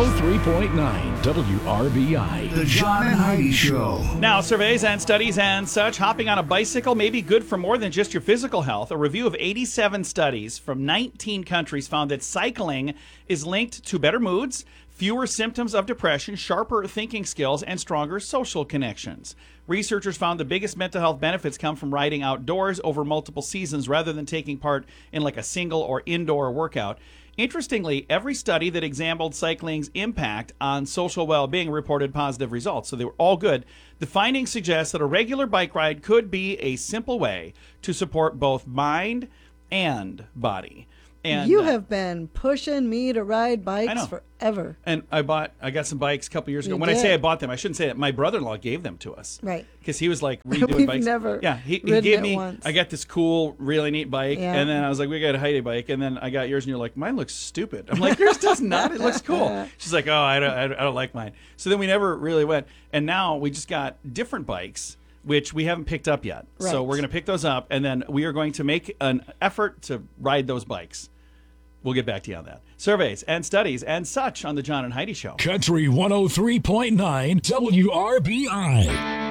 103.9 WRBI. The John and Heidi Show. Now, surveys and studies and such, hopping on a bicycle may be good for more than just your physical health. A review of 87 studies from 19 countries found that cycling is linked to better moods, fewer symptoms of depression, sharper thinking skills, and stronger social connections. Researchers found the biggest mental health benefits come from riding outdoors over multiple seasons rather than taking part in like a single or indoor workout. Interestingly, every study that examined cycling's impact on social well-being reported positive results, so they were all good. The findings suggest that a regular bike ride could be a simple way to support both mind and body. And you have been pushing me to ride bikes forever. And I got some bikes a couple years ago. You When did. I say I bought them, I shouldn't say that. My brother-in-law gave them to us. Right. Because he was like redoing We've bikes. never he ridden gave it me, once. I got this cool, really neat bike. Yeah. And then I was like, we got a Heidi bike. And then I got yours and you're like, mine looks stupid. I'm like, yours does not. It looks cool. She's like, oh, I don't like mine. So then we never really went. And now we just got different bikes, which we haven't picked up yet. Right. So we're going to pick those up. And then we are going to make an effort to ride those bikes. We'll get back to you on that. Surveys and studies and such on the John and Heidi Show. Country 103.9 WRBI.